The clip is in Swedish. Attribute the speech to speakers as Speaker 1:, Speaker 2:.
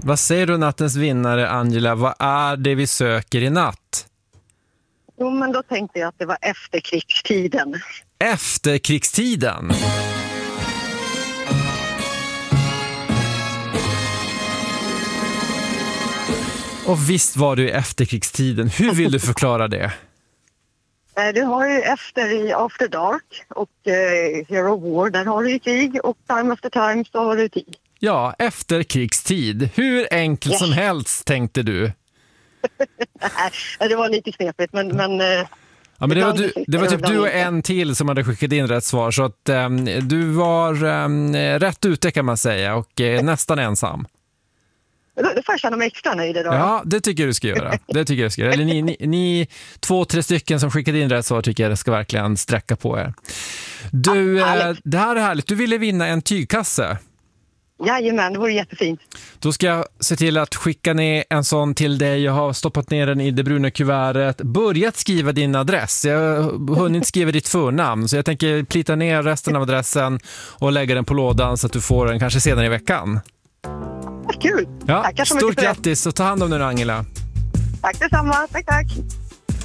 Speaker 1: Vad säger du nattens vinnare, Angela? Vad är det vi söker i natt?
Speaker 2: Jo, men då tänkte jag att det var efterkrigstiden.
Speaker 1: Efterkrigstiden? Och visst var du i efterkrigstiden. Hur vill du förklara det?
Speaker 2: Du har ju i After Dark och Hero War, där har du ju krig, och Time After Time så har du tid.
Speaker 1: Ja, efterkrigstid. Hur enkelt som helst, tänkte du.
Speaker 2: Nej, det var lite knepigt, men
Speaker 1: ja, men det var typ du och en till som hade skickat in rätt svar, så att du var rätt ute, kan man säga, och nästan ensam.
Speaker 2: Då får jag känna mig extra nöjd idag.
Speaker 1: Ja, det tycker du ska göra. Eller ni 2-3 stycken som skickade in rätt svar tycker jag ska verkligen sträcka på er. Du, det här är härligt. Du ville vinna en tygkasse.
Speaker 2: Jajamän, det vore jättefint.
Speaker 1: Då ska jag se till att skicka ner en sån till dig. Jag har stoppat ner den i det bruna kuvertet. Börjat skriva din adress. Jag har hunnit skriva ditt förnamn. Så jag tänker plita ner resten av adressen och lägga den på lådan så att du får den kanske senare i veckan.
Speaker 2: Kul.
Speaker 1: Ja, stort grattis och ta hand om den, Angela.
Speaker 2: Tack detsamma. Tack.